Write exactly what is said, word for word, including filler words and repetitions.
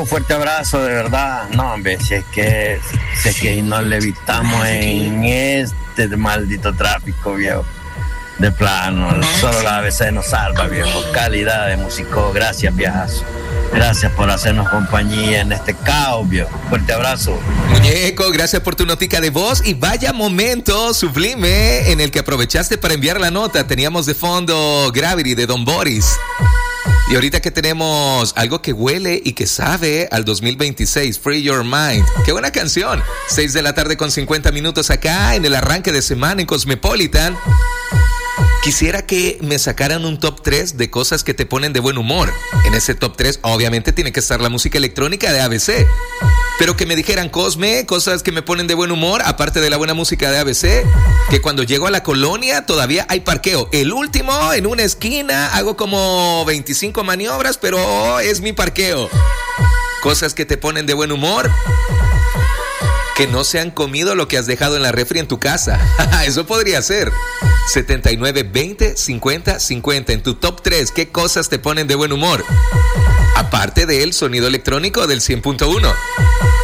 fuerte abrazo, de verdad. No, hombre, si es que, si es que nos levitamos en este maldito tráfico, viejo. De plano, solo la A B C nos salva, viejo. Calidad de músico, gracias, viejazo. Gracias por hacernos compañía en este caos, viejo. Fuerte abrazo. Muñeco, gracias por tu notica de voz y vaya momento sublime en el que aprovechaste para enviar la nota. Teníamos de fondo Gravity de Don Boris. Y ahorita que tenemos algo que huele y que sabe al dos mil veintiséis, Free Your Mind. ¡Qué buena canción! seis de la tarde con cincuenta minutos acá en el arranque de semana en Cosmopolitan. Quisiera que me sacaran un top tres de cosas que te ponen de buen humor. En ese top tres obviamente tiene que estar la música electrónica de A B C. Pero que me dijeran, Cosme, cosas que me ponen de buen humor, aparte de la buena música de A B C, que cuando llego a la colonia todavía hay parqueo. El último, en una esquina, hago como veinticinco maniobras, pero es mi parqueo. Cosas que te ponen de buen humor. Que no se han comido lo que has dejado en la refri en tu casa. Eso podría ser. setenta y nueve, veinte, cincuenta, cincuenta. En tu top tres, ¿qué cosas te ponen de buen humor? Aparte del sonido electrónico del cien punto uno.